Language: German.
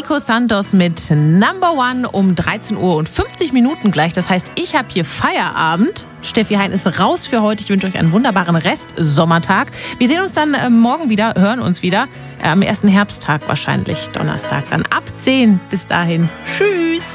Nico Santos mit Number One um 13 Uhr und 50 Minuten gleich. Das heißt, ich habe hier Feierabend. Steffi Hein ist raus für heute. Ich wünsche euch einen wunderbaren Rest-Sommertag. Wir sehen uns dann morgen wieder, hören uns wieder. Am ersten Herbsttag wahrscheinlich, Donnerstag. Dann ab 10. Bis dahin. Tschüss.